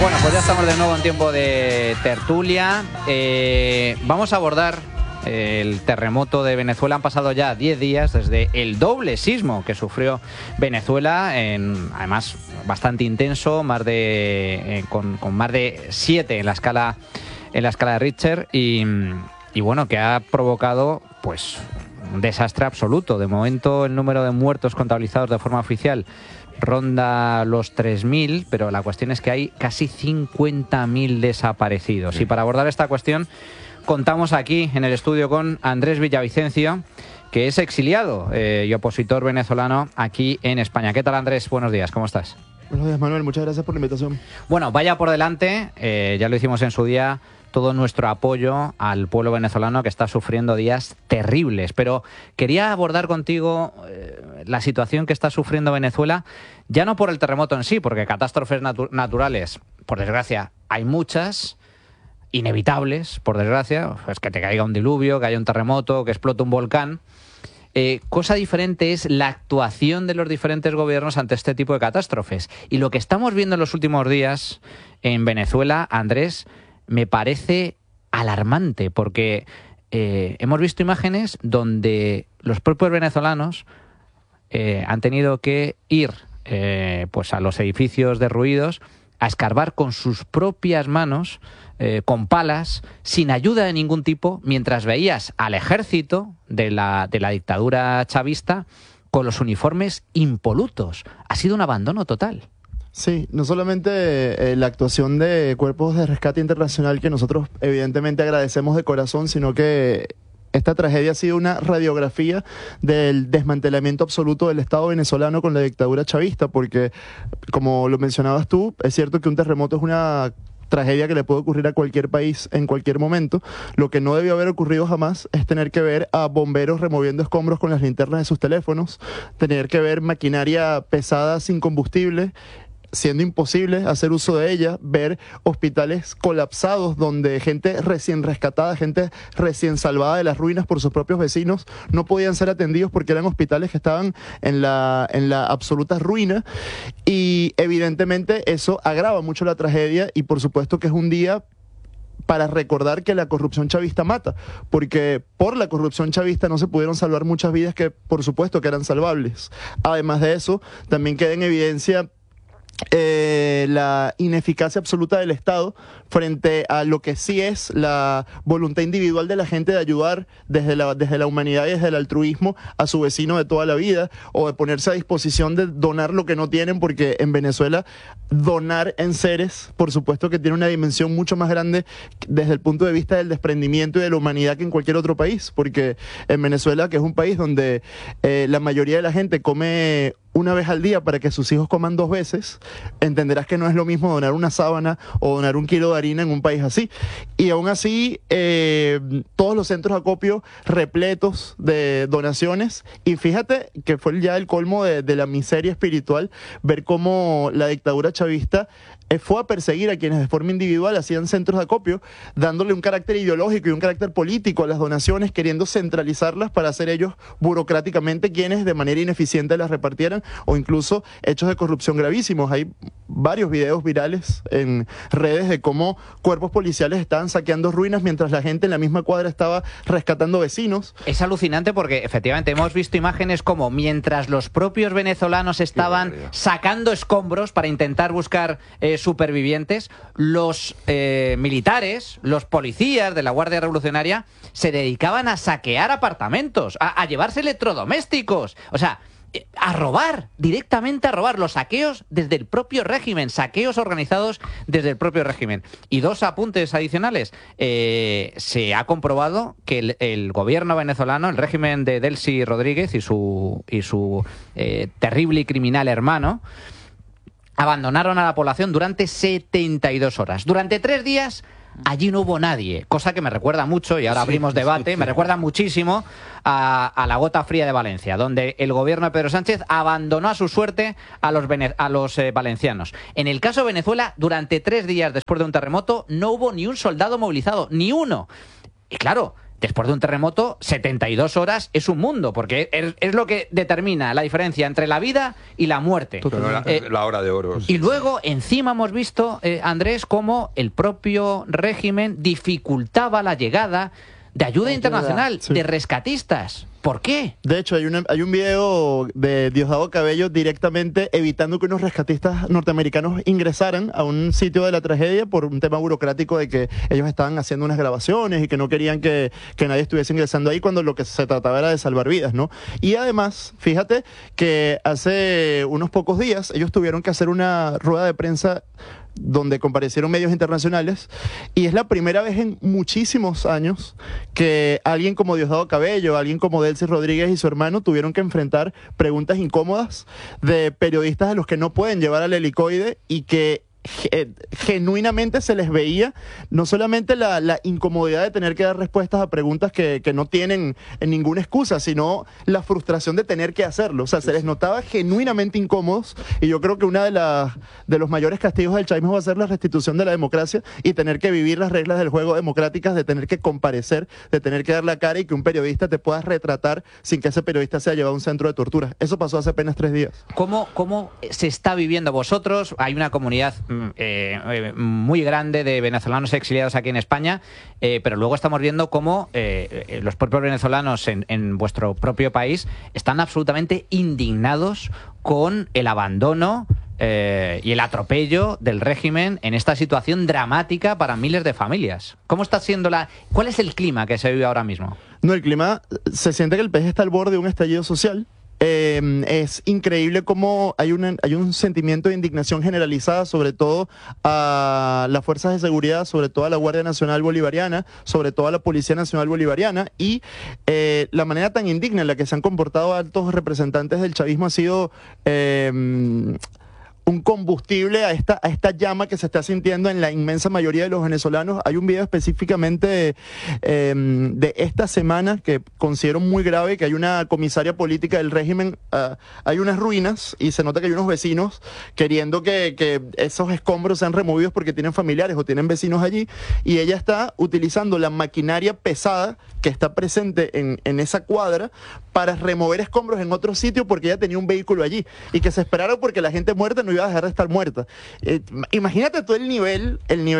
Bueno, pues ya estamos de nuevo en tiempo de tertulia. Vamos a abordar el terremoto de Venezuela. Han pasado ya 10 días desde el doble sismo que sufrió Venezuela, además bastante intenso, con más de 7 en la escala de Richter y bueno, que ha provocado pues un desastre absoluto. De momento el número de muertos contabilizados de forma oficial ronda los 3.000, pero la cuestión es que hay casi 50.000 desaparecidos. Y para abordar esta cuestión contamos aquí en el estudio con Andrés Villavicencio, que es exiliado y opositor venezolano aquí en España. ¿Qué tal, Andrés? Buenos días, ¿cómo estás? Buenos días, Manuel. Muchas gracias por la invitación. Bueno, vaya por delante, ya lo hicimos en su día, todo nuestro apoyo al pueblo venezolano que está sufriendo días terribles. Pero quería abordar contigo la situación que está sufriendo Venezuela, ya no por el terremoto en sí, porque catástrofes naturales, por desgracia, hay muchas, inevitables, por desgracia, pues que te caiga un diluvio, que haya un terremoto, que explote un volcán. Cosa diferente es la actuación de los diferentes gobiernos ante este tipo de catástrofes. Y lo que estamos viendo en los últimos días en Venezuela, Andrés, me parece alarmante, porque hemos visto imágenes donde los propios venezolanos han tenido que ir pues a los edificios derruidos a escarbar con sus propias manos, con palas, sin ayuda de ningún tipo, mientras veías al ejército de la dictadura chavista con los uniformes impolutos. Ha sido un abandono total. Sí, no solamente la actuación de cuerpos de rescate internacional, que nosotros evidentemente agradecemos de corazón, sino que esta tragedia ha sido una radiografía del desmantelamiento absoluto del Estado venezolano con la dictadura chavista, porque, como lo mencionabas tú, es cierto que un terremoto es una tragedia que le puede ocurrir a cualquier país en cualquier momento. Lo que no debió haber ocurrido jamás es tener que ver a bomberos removiendo escombros con las linternas de sus teléfonos, tener que ver maquinaria pesada sin combustible, siendo imposible hacer uso de ella, ver hospitales colapsados donde gente recién rescatada, gente recién salvada de las ruinas por sus propios vecinos, no podían ser atendidos porque eran hospitales que estaban en la absoluta ruina, y evidentemente eso agrava mucho la tragedia, y por supuesto que es un día para recordar que la corrupción chavista mata, porque por la corrupción chavista no se pudieron salvar muchas vidas que por supuesto que eran salvables. Además de eso, también queda en evidencia la ineficacia absoluta del Estado frente a lo que sí es la voluntad individual de la gente de ayudar desde la humanidad y desde el altruismo a su vecino de toda la vida, o de ponerse a disposición de donar lo que no tienen, porque en Venezuela donar enseres, por supuesto que tiene una dimensión mucho más grande desde el punto de vista del desprendimiento y de la humanidad que en cualquier otro país, porque en Venezuela, que es un país donde la mayoría de la gente come una vez al día para que sus hijos coman 2 veces, entenderás que no es lo mismo donar una sábana o donar 1 kilo de harina en un país así. Y aún así, todos los centros de acopio repletos de donaciones, y fíjate que fue ya el colmo de la miseria espiritual, ver cómo la dictadura chavista fue a perseguir a quienes de forma individual hacían centros de acopio, dándole un carácter ideológico y un carácter político a las donaciones, queriendo centralizarlas para hacer ellos burocráticamente quienes de manera ineficiente las repartieran, o incluso hechos de corrupción gravísimos. Hay varios videos virales en redes de cómo cuerpos policiales estaban saqueando ruinas mientras la gente en la misma cuadra estaba rescatando vecinos. Es alucinante porque efectivamente hemos visto imágenes como mientras los propios venezolanos estaban sacando escombros para intentar buscar supervivientes, los militares, los policías de la Guardia Revolucionaria se dedicaban a saquear apartamentos, a llevarse electrodomésticos, o sea, a robar, directamente a robar, los saqueos desde el propio régimen, saqueos organizados desde el propio régimen. Y 2 apuntes adicionales. Se ha comprobado que el gobierno venezolano, el régimen de Delcy Rodríguez y su terrible y criminal hermano, abandonaron a la población durante 72 horas. Durante 3 días allí no hubo nadie, cosa que me recuerda mucho, y ahora abrimos debate, me recuerda muchísimo a la gota fría de Valencia, donde el gobierno de Pedro Sánchez abandonó a su suerte a los valencianos. En el caso de Venezuela, durante 3 días después de un terremoto, no hubo ni un soldado movilizado, ni uno. Y claro, después de un terremoto, 72 horas es un mundo, porque es lo que determina la diferencia entre la vida y la muerte. La hora de oro. Y luego, encima hemos visto, Andrés, cómo el propio régimen dificultaba la llegada de ayuda internacional, de rescatistas. ¿Por qué? De hecho, hay un video de Diosdado Cabello directamente evitando que unos rescatistas norteamericanos ingresaran a un sitio de la tragedia por un tema burocrático de que ellos estaban haciendo unas grabaciones y que no querían que nadie estuviese ingresando ahí cuando lo que se trataba era de salvar vidas, ¿no? Y además, fíjate que hace unos pocos días ellos tuvieron que hacer una rueda de prensa donde comparecieron medios internacionales, y es la primera vez en muchísimos años que alguien como Diosdado Cabello, alguien como Delcy Rodríguez y su hermano tuvieron que enfrentar preguntas incómodas de periodistas a los que no pueden llevar al helicoide y que genuinamente se les veía no solamente la incomodidad de tener que dar respuestas a preguntas que no tienen ninguna excusa, sino la frustración de tener que hacerlo. O sea, se les notaba genuinamente incómodos, y yo creo que una de los mayores castigos del chavismo va a ser la restitución de la democracia y tener que vivir las reglas del juego democráticas, de tener que comparecer, de tener que dar la cara y que un periodista te pueda retratar sin que ese periodista sea llevado a un centro de tortura. Eso pasó hace apenas 3 días. ¿Cómo se está viviendo vosotros? Hay una comunidad muy grande de venezolanos exiliados aquí en España, pero luego estamos viendo cómo los propios venezolanos en vuestro propio país están absolutamente indignados con el abandono y el atropello del régimen en esta situación dramática para miles de familias. ¿Cómo está siendo cuál es el clima que se vive ahora mismo? No, el clima, se siente que el país está al borde de un estallido social. Es increíble cómo hay un sentimiento de indignación generalizada, sobre todo a las fuerzas de seguridad, sobre todo a la Guardia Nacional Bolivariana, sobre todo a la Policía Nacional Bolivariana, y la manera tan indigna en la que se han comportado altos representantes del chavismo ha sido un combustible a esta llama que se está sintiendo en la inmensa mayoría de los venezolanos. Hay un video específicamente de esta semana que considero muy grave, que hay una comisaria política del régimen, hay unas ruinas y se nota que hay unos vecinos queriendo que esos escombros sean removidos porque tienen familiares o tienen vecinos allí, y ella está utilizando la maquinaria pesada que está presente en esa cuadra para remover escombros en otro sitio porque ella tenía un vehículo allí, y que se esperaron porque la gente muerta no iba a dejar de estar muerta. Imagínate todo el nivel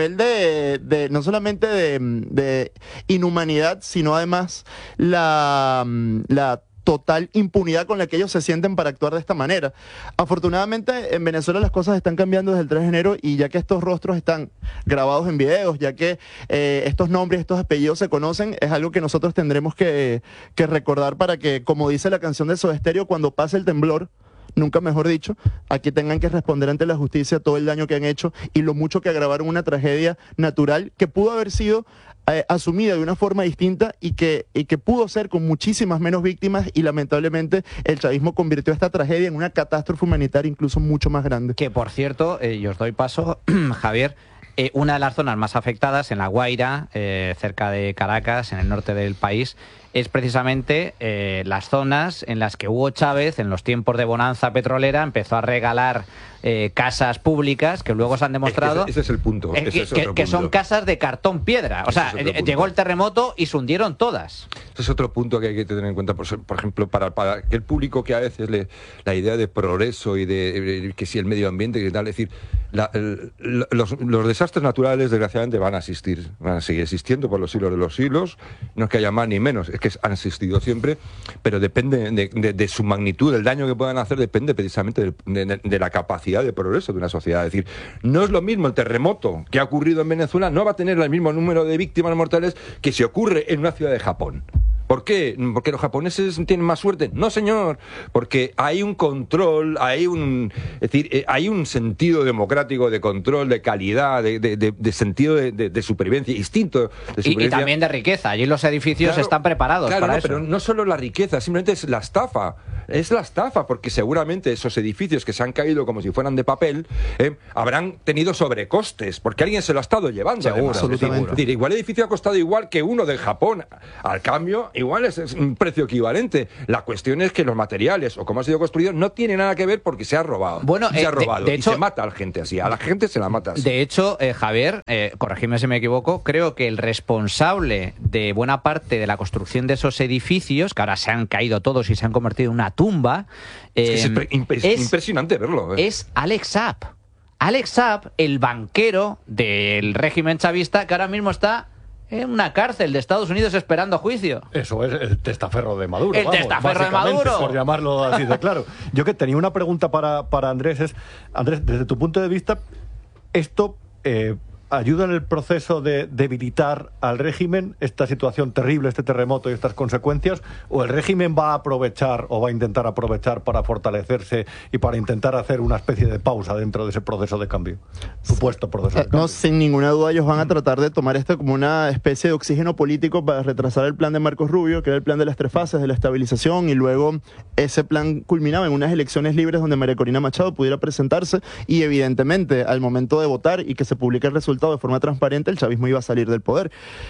de no solamente de inhumanidad, sino además la total impunidad con la que ellos se sienten para actuar de esta manera. Afortunadamente en Venezuela las cosas están cambiando desde el 3 de enero, y ya que estos rostros están grabados en videos, ya que estos nombres, estos apellidos se conocen, es algo que nosotros tendremos que recordar para que, como dice la canción de Soda Stereo, cuando pase el temblor, nunca mejor dicho, aquí tengan que responder ante la justicia todo el daño que han hecho y lo mucho que agravaron una tragedia natural que pudo haber sido asumida de una forma distinta y que pudo ser con muchísimas menos víctimas, y lamentablemente el chavismo convirtió esta tragedia en una catástrofe humanitaria incluso mucho más grande. Que por cierto, y os doy paso, Javier, una de las zonas más afectadas en La Guaira, cerca de Caracas, en el norte del país, es precisamente las zonas en las que Hugo Chávez, en los tiempos de bonanza petrolera, empezó a regalar casas públicas que luego se han demostrado ese es el punto, que son casas de cartón piedra. O sea, llegó el terremoto y se hundieron todas. Ese es otro punto que hay que tener en cuenta, por ejemplo, para el público que a veces la idea de progreso y de que si el medio ambiente y tal, es decir, los desastres naturales desgraciadamente van a seguir existiendo por los siglos de los siglos. No es que haya más ni menos, es que han existido siempre, pero depende de su magnitud, del daño que puedan hacer, depende precisamente de la capacidad de progreso de una sociedad. Es decir, no es lo mismo el terremoto que ha ocurrido en Venezuela, no va a tener el mismo número de víctimas mortales que si ocurre en una ciudad de Japón. ¿Por qué? ¿Porque los japoneses tienen más suerte? No, señor, porque hay un control, hay un sentido democrático de control, de calidad, de sentido de supervivencia, instinto de supervivencia. Y también de riqueza. Allí los edificios están preparados para eso. Pero no solo la riqueza, simplemente es la estafa. Es la estafa, porque seguramente esos edificios que se han caído como si fueran de papel habrán tenido sobrecostes, porque alguien se lo ha estado llevando. Seguro, absolutamente. Es decir, igual el edificio ha costado igual que uno de Japón. Al cambio, igual es un precio equivalente. La cuestión es que los materiales o cómo ha sido construido no tiene nada que ver porque se ha robado. Bueno, se ha robado de hecho, y se mata a la gente así. A la gente se la mata así. De hecho, Javier, corregidme si me equivoco, creo que el responsable de buena parte de la construcción de esos edificios, que ahora se han caído todos y se han convertido en una tumba, es impresionante verlo. Es Alex Saab. Alex Saab, el banquero del régimen chavista, que ahora mismo está en una cárcel de Estados Unidos esperando juicio. Eso es el testaferro de Maduro. El testaferro de Maduro. Por llamarlo así de claro. Yo que tenía una pregunta para Andrés. Andrés, desde tu punto de vista, ¿esto ayuda en el proceso de debilitar al régimen, esta situación terrible, este terremoto y estas consecuencias? ¿O el régimen va a aprovechar o va a intentar aprovechar para fortalecerse y para intentar hacer una especie de pausa dentro de ese proceso de cambio? Supuesto proceso de cambio. No, sin ninguna duda ellos van a tratar de tomar esto como una especie de oxígeno político para retrasar el plan de Marcos Rubio, que era el plan de las 3 fases de la estabilización, y luego ese plan culminaba en unas elecciones libres donde María Corina Machado pudiera presentarse, y evidentemente al momento de votar y que se publique el resultado de forma transparente, el chavismo iba a salir del poder.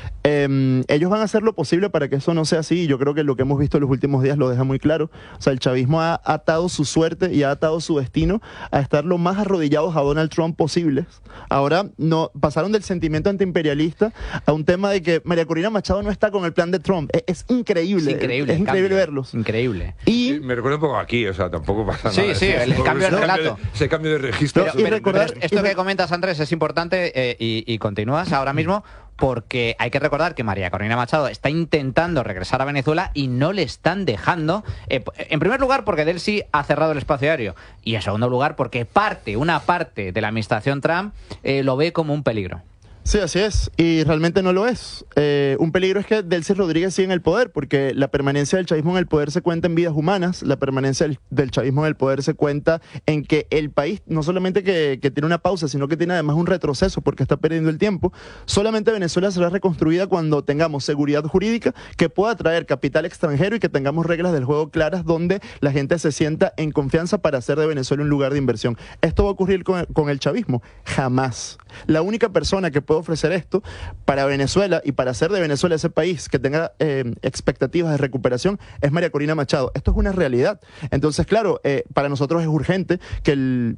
Ellos van a hacer lo posible para que eso no sea así, y yo creo que lo que hemos visto en los últimos días lo deja muy claro. O sea, el chavismo ha atado su suerte y ha atado su destino a estar lo más arrodillados a Donald Trump posibles. Ahora no pasaron del sentimiento antiimperialista a un tema de que María Corina Machado no está con el plan de Trump. Es increíble. Es increíble verlos. Increíble. Y me recuerda un poco aquí, o sea, tampoco pasa nada. Sí, el cambio de relato. Ese cambio de registro. Esto que comentas, Andrés, es importante y continúas ahora mismo, porque hay que recordar que María Corina Machado está intentando regresar a Venezuela y no le están dejando, en primer lugar porque Delcy ha cerrado el espacio aéreo, y en segundo lugar porque una parte de la administración Trump lo ve como un peligro. Sí, así es, y realmente no lo es. Un peligro es que Delcy Rodríguez siga en el poder, porque la permanencia del chavismo en el poder se cuenta en vidas humanas, la permanencia del chavismo en el poder se cuenta en que el país no solamente que tiene una pausa, sino que tiene además un retroceso, porque está perdiendo el tiempo. Solamente Venezuela será reconstruida cuando tengamos seguridad jurídica que pueda atraer capital extranjero y que tengamos reglas del juego claras donde la gente se sienta en confianza para hacer de Venezuela un lugar de inversión. ¿Esto va a ocurrir con el chavismo? Jamás. La única persona que puede ofrecer esto para Venezuela y para hacer de Venezuela ese país que tenga expectativas de recuperación es María Corina Machado. Esto es una realidad. Entonces, claro, para nosotros es urgente que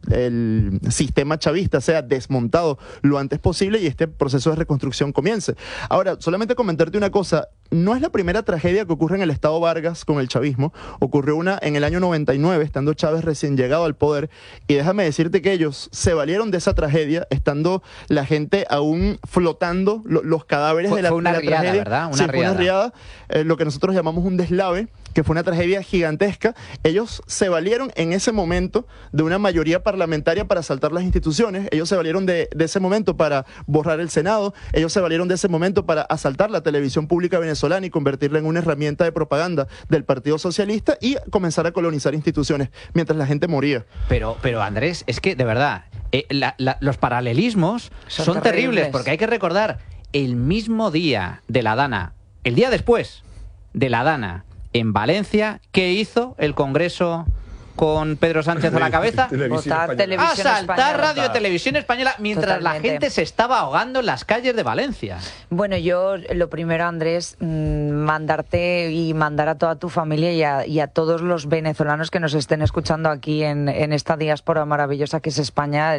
el sistema chavista sea desmontado lo antes posible y este proceso de reconstrucción comience. Ahora, solamente comentarte una cosa. No es la primera tragedia que ocurre en el Estado Vargas con el chavismo. Ocurrió una en el año 99, estando Chávez recién llegado al poder. Y déjame decirte que ellos se valieron de esa tragedia, estando la gente aún flotando los cadáveres de la tragedia. ¿Verdad? Fue una riada, lo que nosotros llamamos un deslave, que fue una tragedia gigantesca. Ellos se valieron en ese momento de una mayoría parlamentaria para asaltar las instituciones. Ellos se valieron de ese momento para borrar el Senado. Ellos se valieron de ese momento para asaltar la televisión pública venezolana y convertirla en una herramienta de propaganda del Partido Socialista y comenzar a colonizar instituciones mientras la gente moría. Pero Andrés, es que de verdad, los paralelismos son terribles, porque hay que recordar el mismo día de la Dana, el día después de la Dana, en Valencia, ¿qué hizo el Congreso con Pedro Sánchez a la cabeza? Asaltar Radio Televisión Española mientras la gente se estaba ahogando en las calles de Valencia. Bueno, yo lo primero, Andrés, mandarte y mandar a toda tu familia y a todos los venezolanos que nos estén escuchando aquí en esta diáspora maravillosa que es España,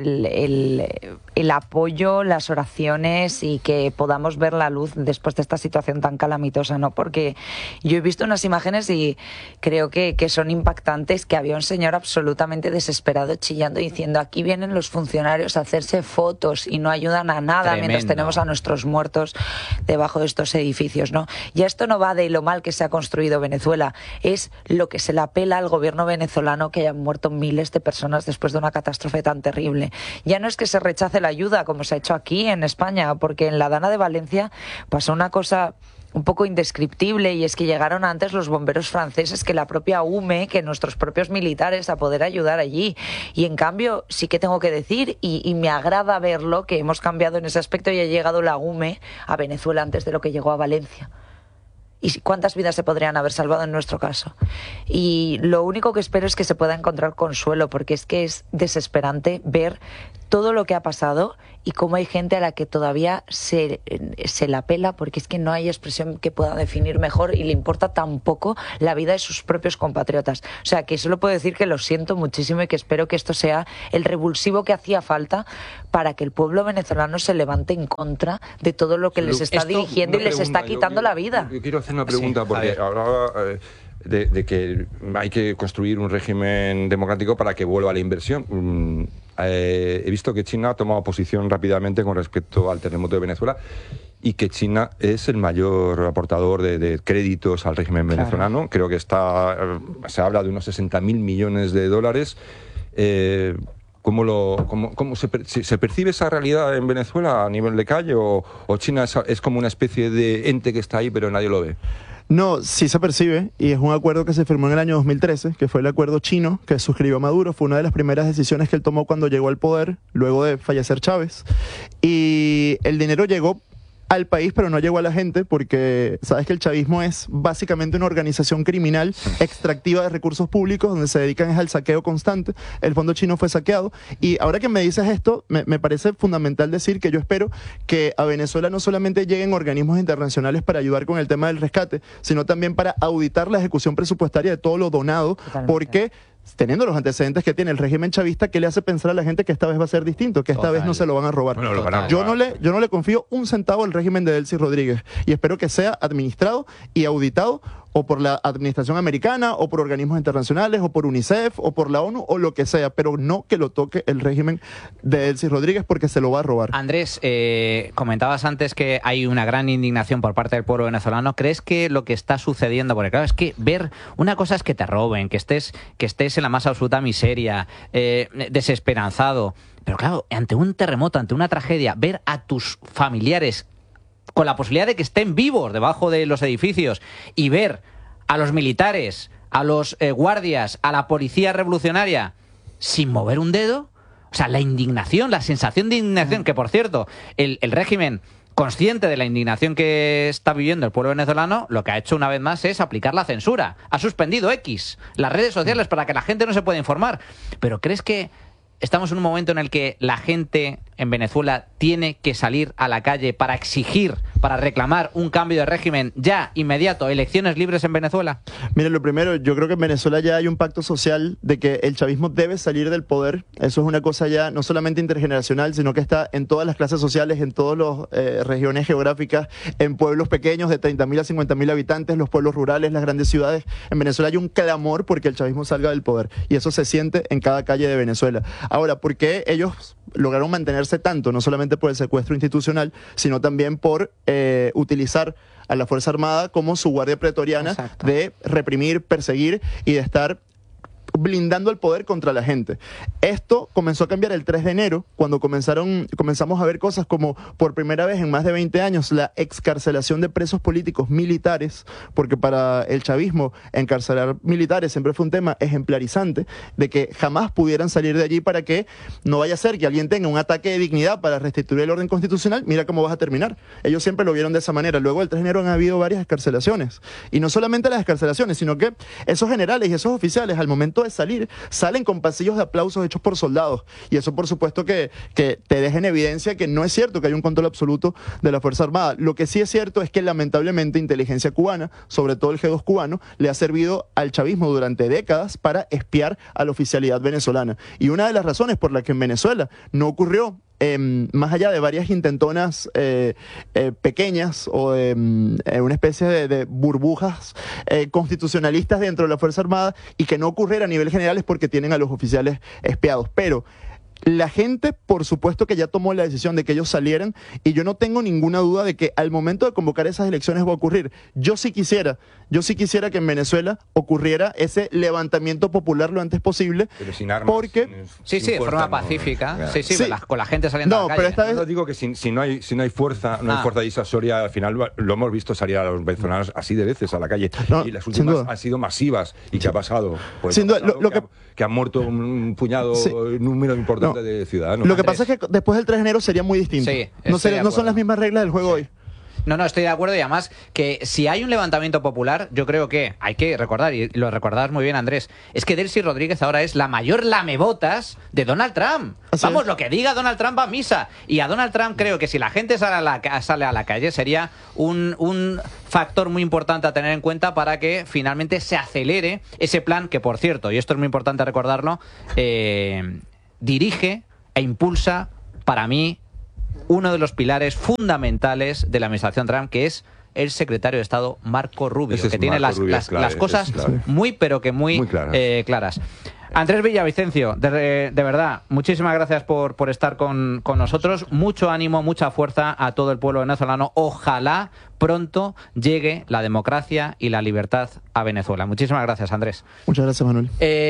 el apoyo, las oraciones y que podamos ver la luz después de esta situación tan calamitosa, ¿no? Porque yo he visto unas imágenes y creo que son impactantes, que había un señor absolutamente desesperado chillando diciendo: aquí vienen los funcionarios a hacerse fotos y no ayudan a nada. Tremendo. Mientras tenemos a nuestros muertos debajo de estos edificios, ¿no? Y esto no va de lo mal que se ha construido Venezuela, es lo que se le apela al gobierno venezolano, que hayan muerto miles de personas después de una catástrofe tan terrible. Ya no es que se rechace la ayuda como se ha hecho aquí en España, porque en la Dana de Valencia pasó una cosa un poco indescriptible, y es que llegaron antes los bomberos franceses que la propia UME, que nuestros propios militares, a poder ayudar allí. Y en cambio sí que tengo que decir, y me agrada verlo, que hemos cambiado en ese aspecto y ha llegado la UME a Venezuela antes de lo que llegó a Valencia. ¿Y cuántas vidas se podrían haber salvado en nuestro caso? Y lo único que espero es que se pueda encontrar consuelo, porque es que es desesperante ver todo lo que ha pasado y cómo hay gente a la que todavía se la pela, porque es que no hay expresión que pueda definir mejor y le importa tan poco la vida de sus propios compatriotas. O sea, que solo puedo decir que lo siento muchísimo y que espero que esto sea el revulsivo que hacía falta para que el pueblo venezolano se levante en contra de todo lo que les está dirigiendo y les está quitando la vida. Yo quiero hacer una pregunta, Sí, porque hablaba de que hay que construir un régimen democrático para que vuelva a la inversión. He visto que China ha tomado posición rápidamente con respecto al terremoto de Venezuela y que China es el mayor aportador de créditos al régimen venezolano. Creo que se habla de unos 60.000 millones de dólares. ¿Cómo se percibe esa realidad en Venezuela a nivel de calle o China es como una especie de ente que está ahí pero nadie lo ve? No, sí se percibe, y es un acuerdo que se firmó en el año 2013, que fue el acuerdo chino que suscribió Maduro. Fue una de las primeras decisiones que él tomó cuando llegó al poder, luego de fallecer Chávez. Y el dinero llegó al país, pero no llegó a la gente, porque sabes que el chavismo es básicamente una organización criminal extractiva de recursos públicos, donde se dedican es al saqueo constante. El fondo chino fue saqueado, y ahora que me dices esto, me parece fundamental decir que yo espero que a Venezuela no solamente lleguen organismos internacionales para ayudar con el tema del rescate, sino también para auditar la ejecución presupuestaria de todo lo donado. Totalmente. Porque teniendo los antecedentes que tiene el régimen chavista, ¿qué le hace pensar a la gente que esta vez va a ser distinto? Que esta vez no se lo van a robar. Bueno, lo van a yo robar. no le confío un centavo al régimen de Delcy Rodríguez, y espero que sea administrado y auditado o por la administración americana, o por organismos internacionales, o por UNICEF, o por la ONU, o lo que sea, pero no que lo toque el régimen de Delcy Rodríguez, porque se lo va a robar. Andrés, comentabas antes que hay una gran indignación por parte del pueblo venezolano. ¿Crees que lo que está sucediendo, porque claro, es que ver, una cosa es que te roben, que estés en la más absoluta miseria, desesperanzado, pero claro, ante un terremoto, ante una tragedia, ver a tus familiares con la posibilidad de que estén vivos debajo de los edificios y ver a los militares, a los guardias, a la policía revolucionaria sin mover un dedo, o sea, la indignación, la sensación de indignación, que por cierto, el régimen, consciente de la indignación que está viviendo el pueblo venezolano, lo que ha hecho una vez más es aplicar la censura. Ha suspendido X, las redes sociales, para que la gente no se pueda informar. Pero ¿crees que estamos en un momento en el que la gente en Venezuela tiene que salir a la calle para exigir, para reclamar un cambio de régimen ya, inmediato, elecciones libres en Venezuela? Mire, lo primero, yo creo que en Venezuela ya hay un pacto social de que el chavismo debe salir del poder. Eso es una cosa ya no solamente intergeneracional, sino que está en todas las clases sociales, en todas las regiones geográficas, en pueblos pequeños de 30.000 a 50.000 habitantes, los pueblos rurales, las grandes ciudades. En Venezuela hay un clamor porque el chavismo salga del poder, y eso se siente en cada calle de Venezuela. Ahora, ¿por qué ellos lograron mantenerse tanto? No solamente por el secuestro institucional, sino también por utilizar a la Fuerza Armada como su guardia pretoriana. Exacto. De reprimir, perseguir y de estar blindando el poder contra la gente. Esto comenzó a cambiar el 3 de enero, cuando comenzamos a ver cosas como, por primera vez en más de 20 años, la excarcelación de presos políticos militares, porque para el chavismo encarcelar militares siempre fue un tema ejemplarizante, de que jamás pudieran salir de allí, para que no vaya a ser que alguien tenga un ataque de dignidad para restituir el orden constitucional. Mira cómo vas a terminar. Ellos siempre lo vieron de esa manera. Luego del 3 de enero han habido varias excarcelaciones, y no solamente las excarcelaciones, sino que esos generales y esos oficiales, al momento de salir, salen con pasillos de aplausos hechos por soldados, y eso por supuesto que te deja en evidencia que no es cierto que hay un control absoluto de la Fuerza Armada. Lo que sí es cierto es que lamentablemente inteligencia cubana, sobre todo el G2 cubano, le ha servido al chavismo durante décadas para espiar a la oficialidad venezolana, y una de las razones por la que en Venezuela no ocurrió, más allá de varias intentonas pequeñas o una especie de burbujas constitucionalistas dentro de la Fuerza Armada, y que no ocurriera a nivel general, es porque tienen a los oficiales espiados. Pero la gente, por supuesto que ya tomó la decisión de que ellos salieran, y yo no tengo ninguna duda de que al momento de convocar esas elecciones va a ocurrir. Yo sí quisiera que en Venezuela ocurriera ese levantamiento popular lo antes posible. Pero sin armas. Porque sí, de forma pacífica. Sí, con la gente saliendo a la calle. Pero esta vez... No digo que si no hay fuerza, no hay fuerza disuasoria, al final lo hemos visto salir a los venezolanos así de veces a la calle. Y las últimas han sido masivas. ¿Y qué ha pasado? Pues sin duda, que han muerto un puñado, un número importante de ciudadanos. Lo que pasa es que después del 3 de enero sería muy distinto. Sí, no son las mismas reglas del juego hoy. No, estoy de acuerdo, y además que si hay un levantamiento popular, yo creo que hay que recordar, y lo recordabas muy bien, Andrés, es que Delcy Rodríguez ahora es la mayor lamebotas de Donald Trump. Vamos, lo que diga Donald Trump va a misa. Y a Donald Trump creo que si la gente sale a la calle sería un factor muy importante a tener en cuenta para que finalmente se acelere ese plan que, por cierto, y esto es muy importante recordarlo, dirige e impulsa, para mí, uno de los pilares fundamentales de la administración Trump, que es el secretario de Estado Marco Rubio, que tiene las cosas muy, pero que muy claras. Andrés Villavicencio, de verdad, muchísimas gracias por estar con nosotros. Mucho ánimo, mucha fuerza a todo el pueblo venezolano. Ojalá pronto llegue la democracia y la libertad a Venezuela. Muchísimas gracias, Andrés. Muchas gracias, Manuel.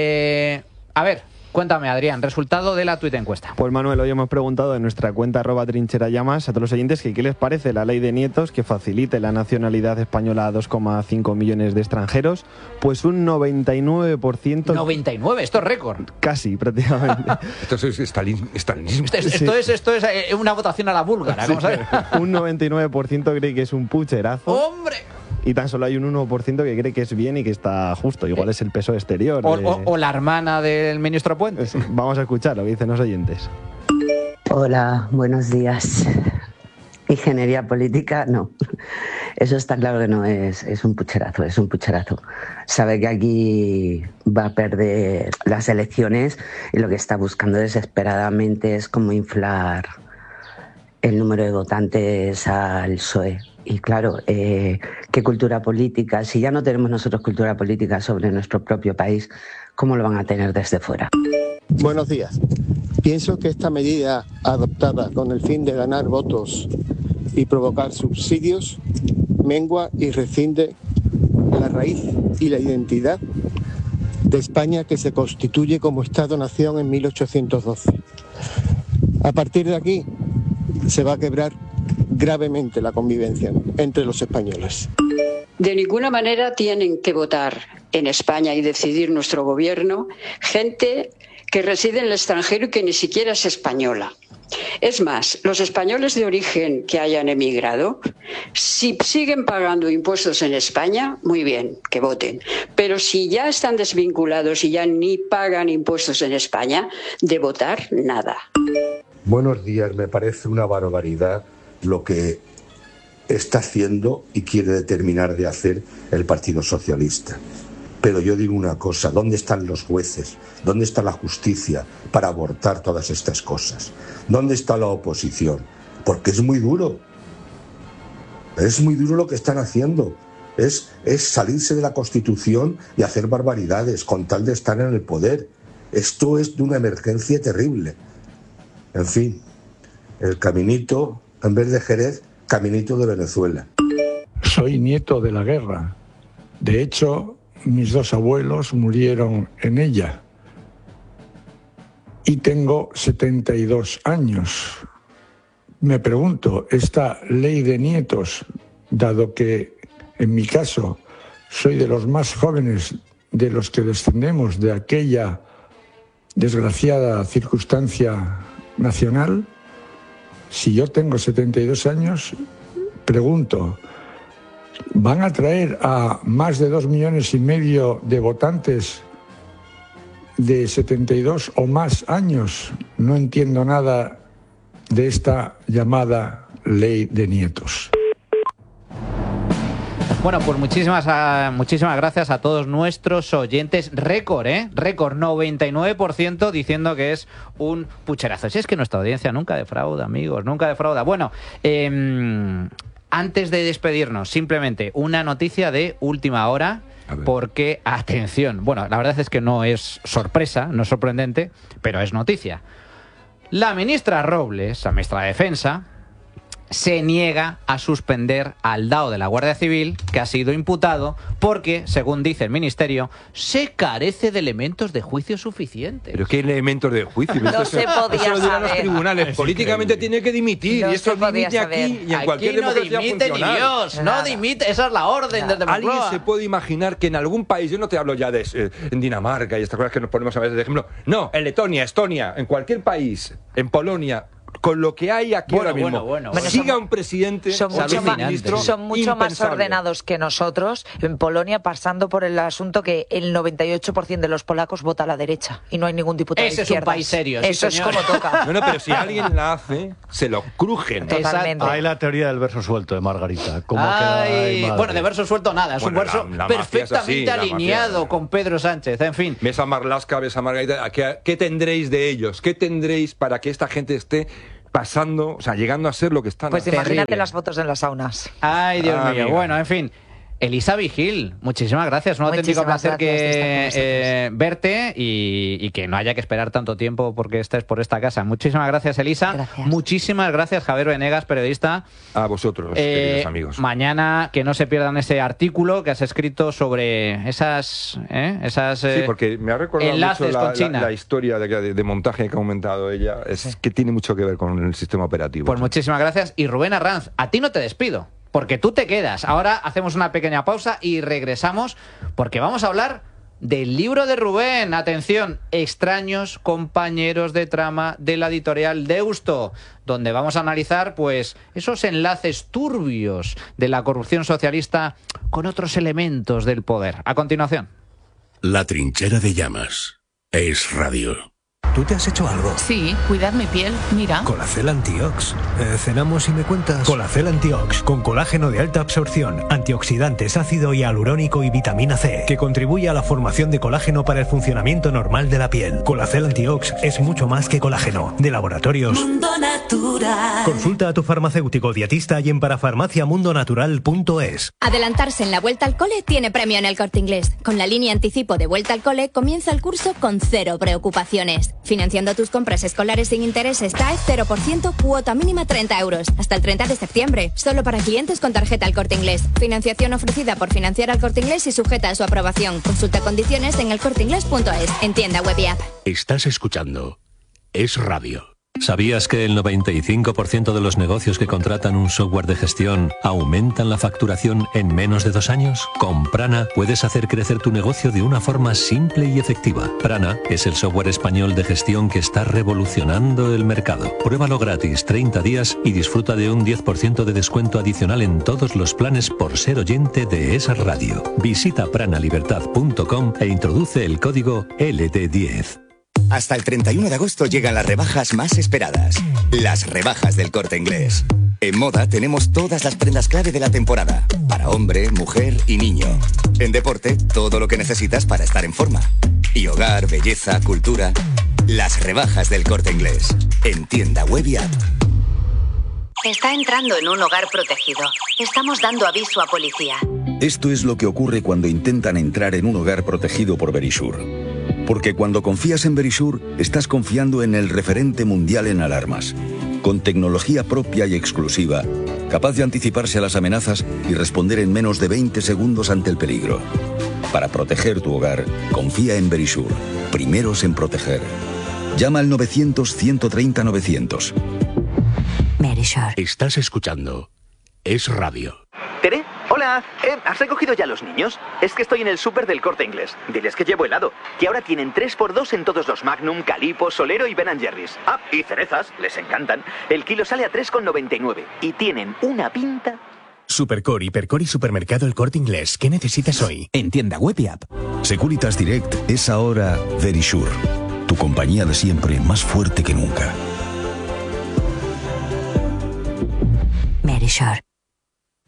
A ver, cuéntame, Adrián, resultado de la tuit encuesta. Pues Manuel, hoy hemos preguntado en nuestra cuenta @trincherallamas a todos los oyentes que qué les parece la ley de nietos que facilite la nacionalidad española a 2,5 millones de extranjeros. Pues un 99%... 99, esto es récord. Casi, prácticamente. Esto es estalinismo. Esto es una votación a la búlgara, vamos a ver. Un 99% cree que es un pucherazo. ¡Hombre! Y tan solo hay un 1% que cree que es bien y que está justo. Igual es el peso exterior. O la hermana del ministro Puente. Sí, vamos a escuchar lo que dicen los oyentes. Hola, buenos días. Ingeniería política, no. Eso está claro que no es un pucherazo, es un pucherazo. Sabe que aquí va a perder las elecciones y lo que está buscando desesperadamente es cómo inflar el número de votantes al PSOE. Y claro, ¿qué cultura política? Si ya no tenemos nosotros cultura política sobre nuestro propio país, ¿cómo lo van a tener desde fuera? Buenos días. Pienso que esta medida adoptada con el fin de ganar votos y provocar subsidios mengua y rescinde la raíz y la identidad de España, que se constituye como Estado-Nación en 1812. A partir de aquí se va a quebrar gravemente la convivencia entre los españoles. De ninguna manera tienen que votar en España y decidir nuestro gobierno gente que reside en el extranjero y que ni siquiera es española. Es más, los españoles de origen que hayan emigrado, si siguen pagando impuestos en España, muy bien, que voten. Pero si ya están desvinculados y ya ni pagan impuestos en España, de votar, nada. Buenos días, me parece una barbaridad lo que está haciendo y quiere terminar de hacer el Partido Socialista. Pero yo digo una cosa, ¿dónde están los jueces? ¿Dónde está la justicia para abortar todas estas cosas? ¿Dónde está la oposición? Porque es muy duro. Es muy duro lo que están haciendo. Es salirse de la Constitución y hacer barbaridades con tal de estar en el poder. Esto es de una emergencia terrible. En fin, el caminito, en vez de Jerez, caminito de Venezuela. Soy nieto de la guerra. De hecho, mis dos abuelos murieron en ella. Y tengo 72 años. Me pregunto, esta ley de nietos, dado que en mi caso soy de los más jóvenes de los que descendemos de aquella desgraciada circunstancia nacional, si yo tengo 72 años, pregunto, ¿van a traer a más de 2,5 millones de votantes de 72 o más años? No entiendo nada de esta llamada ley de nietos. Bueno, pues muchísimas gracias a todos nuestros oyentes. Récord, récord, 99% diciendo que es un pucherazo. Si es que nuestra audiencia nunca defrauda, amigos, nunca defrauda. Bueno, antes de despedirnos, simplemente una noticia de última hora, porque, atención, bueno, la verdad es que no es sorpresa, no es sorprendente, pero es noticia. La ministra Robles, la ministra de Defensa, se niega a suspender al DAO de la Guardia Civil, que ha sido imputado porque, según dice el Ministerio, se carece de elementos de juicio suficientes. ¿Pero qué elementos de juicio? No se podía eso lo dirán los saber. tribunales. Políticamente tiene que dimitir. No y eso se podía dimite saber. aquí y en cualquier Aquí no democracia dimite ni funcional. Dios, no dimite, esa es la orden desde ¿Alguien Moncloa. se puede imaginar que en algún país, yo no te hablo ya de en Dinamarca y estas cosas que nos ponemos a veces de ejemplo, no, en Letonia, Estonia, en cualquier país, en Polonia, con lo que hay aquí ahora mismo. Bueno, siga un presidente, son mucho más ordenados que nosotros. En Polonia, pasando por el asunto que el 98% de los polacos vota a la derecha y no hay ningún diputado de izquierdas. Es un país serio. Eso sí, es como toca. No, pero si alguien la hace, se lo crujen. Totalmente. Hay la teoría del verso suelto de Margarita. Bueno, de verso suelto nada. Es un verso perfectamente alineado con Pedro Sánchez. En fin. Ves a Marlaska, ves a Margarita. ¿Qué tendréis de ellos? ¿Qué tendréis para que esta gente esté pasando, o sea, llegando a ser lo que están? Pues imagínate las fotos en las saunas. Ay, Dios mío. Bueno, en fin. Elisa Vigil, muchísimas gracias. Un auténtico placer verte y que no haya que esperar tanto tiempo porque estés por esta casa. Muchísimas gracias, Elisa. Gracias. Muchísimas gracias, Javier Venegas, periodista. A vosotros, queridos amigos. Mañana que no se pierdan ese artículo que has escrito sobre esas sí, porque me ha recordado enlaces mucho con China. la historia de montaje que ha aumentado ella. Es que tiene mucho que ver con el sistema operativo. Pues muchísimas gracias. Y Rubén Arranz, a ti no te despido, porque tú te quedas. Ahora hacemos una pequeña pausa y regresamos porque vamos a hablar del libro de Rubén. Atención, Extraños compañeros de trama, de la editorial Deusto, donde vamos a analizar pues esos enlaces turbios de la corrupción socialista con otros elementos del poder. A continuación. La trinchera de llamas. Es radio. ¿Tú te has hecho algo? Sí, cuidar mi piel, mira. Colacel Antiox. Cenamos y me cuentas. Colacel Antiox, con colágeno de alta absorción, antioxidantes, ácido hialurónico y vitamina C, que contribuye a la formación de colágeno para el funcionamiento normal de la piel. Colacel Antiox es mucho más que colágeno. De Laboratorios Mundo Natural. Consulta a tu farmacéutico dietista y en parafarmaciamundonatural.es. Adelantarse en la vuelta al cole tiene premio en El Corte Inglés. Con la línea anticipo de vuelta al cole comienza el curso con 0 preocupaciones. Financiando tus compras escolares sin intereses, TAE 0%, cuota mínima 30 euros. Hasta el 30 de septiembre. Solo para clientes con tarjeta El Corte Inglés. Financiación ofrecida por Financiar al Corte Inglés y sujeta a su aprobación. Consulta condiciones en elcorteinglés.es. En tienda web y app. Estás escuchando Es Radio. ¿Sabías que el 95% de los negocios que contratan un software de gestión aumentan la facturación en menos de 2 años? Con Prana puedes hacer crecer tu negocio de una forma simple y efectiva. Prana es el software español de gestión que está revolucionando el mercado. Pruébalo gratis 30 días y disfruta de un 10% de descuento adicional en todos los planes por ser oyente de Es Radio. Visita pranalibertad.com e introduce el código LD10. Hasta el 31 de agosto llegan las rebajas más esperadas. Las rebajas del Corte Inglés. En moda tenemos todas las prendas clave de la temporada. Para hombre, mujer y niño. En deporte, todo lo que necesitas para estar en forma. Y hogar, belleza, cultura. Las rebajas del Corte Inglés. En tienda web y app. Está entrando en un hogar protegido. Estamos dando aviso a policía. Esto es lo que ocurre cuando intentan entrar en un hogar protegido por Verisure. Porque cuando confías en Verisure, estás confiando en el referente mundial en alarmas. Con tecnología propia y exclusiva, capaz de anticiparse a las amenazas y responder en menos de 20 segundos ante el peligro. Para proteger tu hogar, confía en Verisure. Primeros en proteger. Llama al 900-130-900. Verisure. Estás escuchando Es Radio. ¿Tere? Hola, ¿has recogido ya los niños? Es que estoy en el súper del Corte Inglés. Diles que llevo helado, que ahora tienen 3x2 en todos los Magnum, Calippo, Solero y Ben & Jerry's. Ah, y cerezas, les encantan. El kilo sale a 3,99 y tienen una pinta... Supercore, Hipercore y Supermercado El Corte Inglés. ¿Qué necesitas hoy? En tienda web y app. Securitas Direct es ahora Verisure. Tu compañía de siempre, más fuerte que nunca. Verisure.